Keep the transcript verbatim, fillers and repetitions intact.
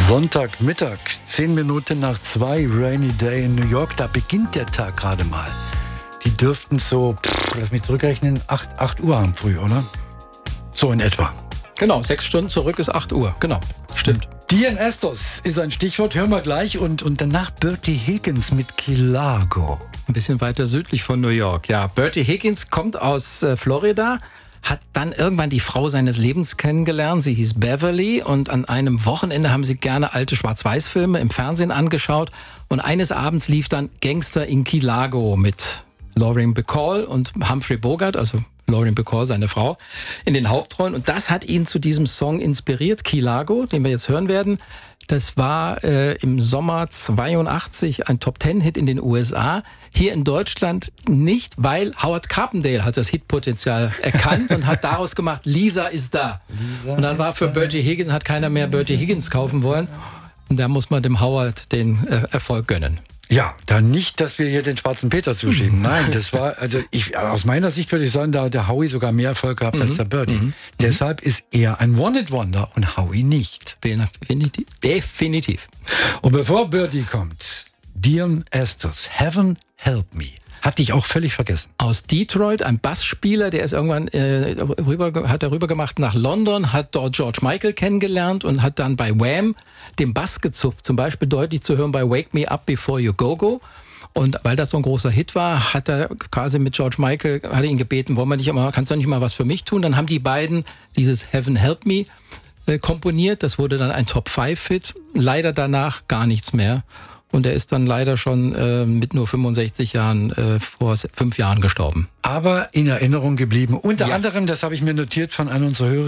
Sonntagmittag, zehn Minuten nach zwei, Rainy Day in New York. Da beginnt der Tag gerade mal. Die dürften so, pff, lass mich zurückrechnen, acht Uhr haben früh, oder? So in etwa. Genau, sechs Stunden zurück ist acht Uhr. Genau, stimmt. Dian Estos ist ein Stichwort, hören wir gleich. Und, und danach Bertie Higgins mit Key Largo. Ein bisschen weiter südlich von New York. Ja, Bertie Higgins kommt aus äh, Florida, hat dann irgendwann die Frau seines Lebens kennengelernt. Sie hieß Beverly und an einem Wochenende haben sie gerne alte Schwarz-Weiß-Filme im Fernsehen angeschaut. Und eines Abends lief dann Gangster in Key Largo mit Lauren Bacall und Humphrey Bogart, also Lauren Bacall, seine Frau, in den Hauptrollen. Und das hat ihn zu diesem Song inspiriert, Key Largo, den wir jetzt hören werden. Das war äh, im Sommer zweiundachtzig ein Top-Ten-Hit in den U S A. Hier in Deutschland nicht, weil Howard Carpendale hat das Hitpotenzial erkannt und hat daraus gemacht, Lisa ist da. Lisa und dann war für Bertie Higgins, hat keiner mehr Bertie Higgins kaufen wollen. Und da muss man dem Howard den äh, Erfolg gönnen. Ja, da nicht, dass wir hier den schwarzen Peter zuschieben. Nein, das war, also ich, aus meiner Sicht würde ich sagen, da hat der Howie sogar mehr Erfolg gehabt mhm. als der Bertie. Mhm. Deshalb ist er ein One-Hit-Wonder und Howie nicht. Definitiv. Definitiv. Und bevor Bertie kommt, Dian Estos, Heaven Help Me. Hatte ich auch völlig vergessen. Aus Detroit, ein Bassspieler, der ist irgendwann äh, rüber, hat er rüber gemacht nach London, hat dort George Michael kennengelernt und hat dann bei Wham den Bass gezupft. Zum Beispiel deutlich zu hören bei Wake Me Up Before You Go Go. Und weil das so ein großer Hit war, hat er quasi mit George Michael, hat er ihn gebeten, wollen wir nicht mal, kannst du nicht mal was für mich tun? Dann haben die beiden dieses Heaven Help Me äh, komponiert. Das wurde dann ein Top fünf Hit. Leider danach gar nichts mehr. Und er ist dann leider schon äh, mit nur fünfundsechzig Jahren äh, vor fünf Jahren gestorben. Aber in Erinnerung geblieben. Unter ja. anderem, das habe ich mir notiert von einem unserer Hörer,